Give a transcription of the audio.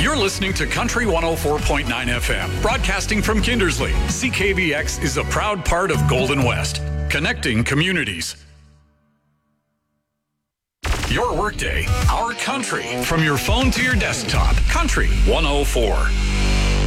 You're listening to Country 104.9 FM, broadcasting from Kindersley. CKVX is a proud part of Golden West, connecting communities. Your workday, our country. From your phone to your desktop, Country 104.